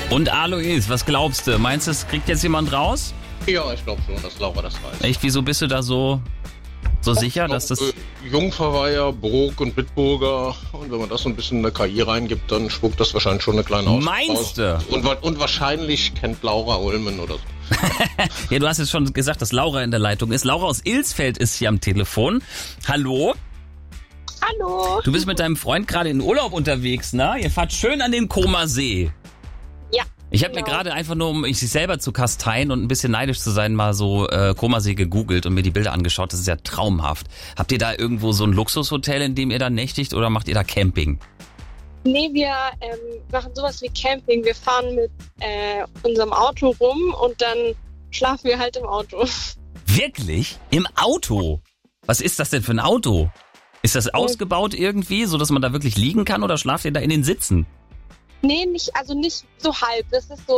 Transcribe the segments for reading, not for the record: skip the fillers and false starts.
Und Alois, was glaubst du? Meinst du, es kriegt jetzt jemand raus? Ja, ich glaube schon, dass Laura das weiß. Echt, wieso bist du da so sicher, dass das... Jungverweiher, Burg und Bitburger. Und wenn man das so ein bisschen in eine KI reingibt, dann spuckt das wahrscheinlich schon eine kleine Auswahl Meinst du? Und wahrscheinlich kennt Laura Ulmen oder so. Ja, du hast jetzt schon gesagt, dass Laura in der Leitung ist. Laura aus Ilsfeld ist hier am Telefon. Hallo? Hallo. Du bist mit deinem Freund gerade in Urlaub unterwegs, ne? Ihr fahrt schön an den Comer See. Ja. Ich habe mir gerade einfach nur, um sich selber zu kasteien und ein bisschen neidisch zu sein, mal so Comer See gegoogelt und mir die Bilder angeschaut. Das ist ja traumhaft. Habt ihr da irgendwo so ein Luxushotel, in dem ihr da nächtigt, oder macht ihr da Camping? Nee, wir machen sowas wie Camping. Wir fahren mit unserem Auto rum und dann schlafen wir halt im Auto. Wirklich? Im Auto? Was ist das denn für ein Auto? Ist das ausgebaut irgendwie, so dass man da wirklich liegen kann, oder schlaft ihr da in den Sitzen? Nee, nicht so halb. Das ist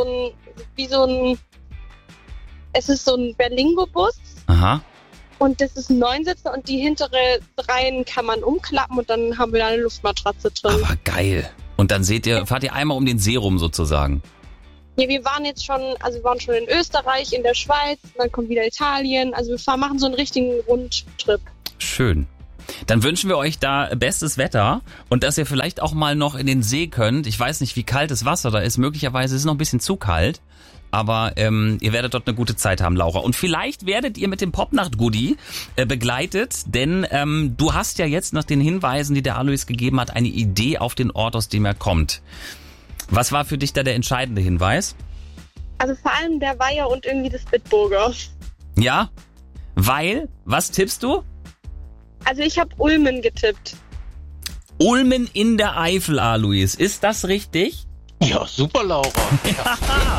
es ist so ein Berlingo-Bus. Aha. Und das ist ein Neunsitzer und die hintere Reihen kann man umklappen und dann haben wir da eine Luftmatratze drin. Aber geil. Und dann fahrt ihr einmal um den See rum sozusagen? Ja, wir waren schon in Österreich, in der Schweiz, dann kommt wieder Italien. Also wir machen so einen richtigen Rundtrip. Schön. Dann wünschen wir euch da bestes Wetter und dass ihr vielleicht auch mal noch in den See könnt. Ich weiß nicht, wie kalt das Wasser da ist. Möglicherweise ist es noch ein bisschen zu kalt. Aber ihr werdet dort eine gute Zeit haben, Laura. Und vielleicht werdet ihr mit dem Popnacht-Goodie begleitet, denn du hast ja jetzt nach den Hinweisen, die der Alois gegeben hat, eine Idee auf den Ort, aus dem er kommt. Was war für dich da der entscheidende Hinweis? Also vor allem der Weiher und irgendwie das Bitburger. Ja? Weil? Was tippst du? Also ich habe Ulmen getippt. Ulmen in der Eifel, Alois. Ist das richtig? Ja, super, Laura. Ja.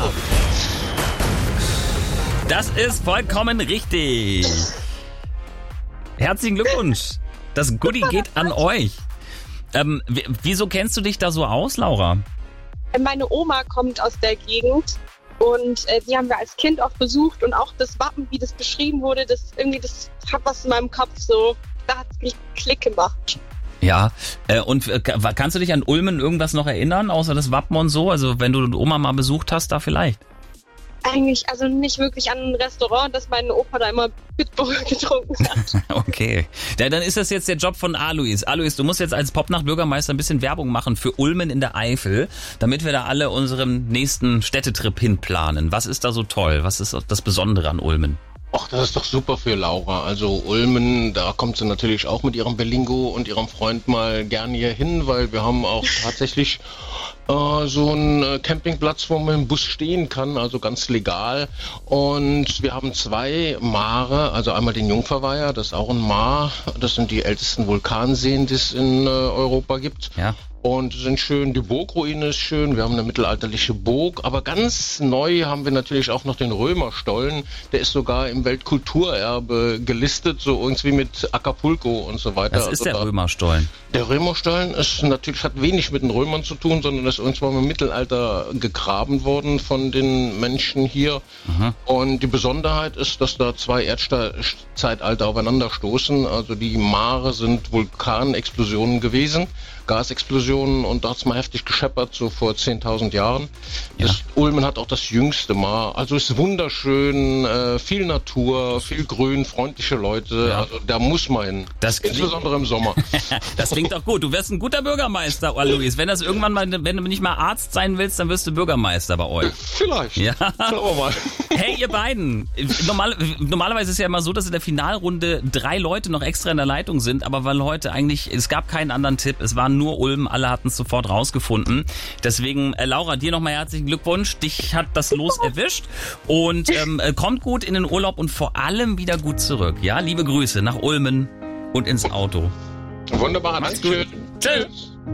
Das ist vollkommen richtig. Herzlichen Glückwunsch. Das Goodie geht an euch. Wieso kennst du dich da so aus, Laura? Meine Oma kommt aus der Gegend und die haben wir als Kind auch besucht und auch das Wappen, wie das beschrieben wurde, das hat was in meinem Kopf so, da hat es Klick gemacht. Ja, und kannst du dich an Ulmen irgendwas noch erinnern, außer das Wappen und so? Also wenn du Oma mal besucht hast, da vielleicht? Eigentlich, also nicht wirklich an ein Restaurant, dass mein Opa da immer Bitburger getrunken hat. Okay, ja, dann ist das jetzt der Job von Alois. Alois, du musst jetzt als Popnacht-Bürgermeister ein bisschen Werbung machen für Ulmen in der Eifel, damit wir da alle unseren nächsten Städtetrip hinplanen. Was ist da so toll? Was ist das Besondere an Ulmen? Ach, das ist doch super für Laura. Also Ulmen, da kommt sie natürlich auch mit ihrem Berlingo und ihrem Freund mal gerne hier hin, weil wir haben auch tatsächlich so einen Campingplatz, wo man im Bus stehen kann, also ganz legal. Und wir haben 2 Mare, also einmal den Jungverweiher, das ist auch ein Maar. Das sind die ältesten Vulkanseen, die es in Europa gibt. Ja. Und sind schön, die Burgruine ist schön, wir haben eine mittelalterliche Burg, aber ganz neu haben wir natürlich auch noch den Römerstollen, der ist sogar im Weltkulturerbe gelistet, so irgendwie mit Acapulco und so weiter. Was ist der Römerstollen? Der Römerstollen ist natürlich, hat wenig mit den Römern zu tun, sondern ist irgendwann im Mittelalter gegraben worden von den Menschen hier. Aha. Und die Besonderheit ist, dass da 2 Erdzeitalter aufeinander stoßen, also die Mare sind Vulkanexplosionen gewesen, Gasexplosionen, und da hat es mal heftig gescheppert, so vor 10.000 Jahren. Ja. Ulmen hat auch das jüngste Maar, also ist wunderschön, viel Natur, viel Grün, freundliche Leute, ja. Also da muss man hin, insbesondere im Sommer. Das klingt doch gut, du wirst ein guter Bürgermeister, Alois. Wenn das irgendwann mal, wenn du nicht mal Arzt sein willst, dann wirst du Bürgermeister bei euch. Vielleicht, ja. Schauen wir mal. Hey, ihr beiden, normalerweise ist es ja immer so, dass in der Finalrunde 3 Leute noch extra in der Leitung sind, aber weil heute eigentlich, es gab keinen anderen Tipp, es waren nur Ulmen, alle hatten es sofort rausgefunden. Deswegen, Laura, dir nochmal herzlichen Glückwunsch, dich hat das Los erwischt und kommt gut in den Urlaub und vor allem wieder gut zurück. Ja, liebe Grüße nach Ulmen und ins Auto. Wunderbar, danke schön. Tschüss.